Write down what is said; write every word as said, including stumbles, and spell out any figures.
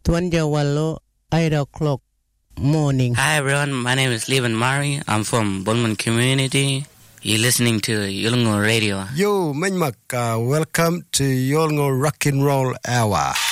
Tuanjawalo, eight o'clock morning. Hi everyone, my name is Levan Mari. I'm from Bonman community. You're listening to Yolngu Radio. Yo, Menmak, uh, welcome to Yolngu Rock and Roll Hour.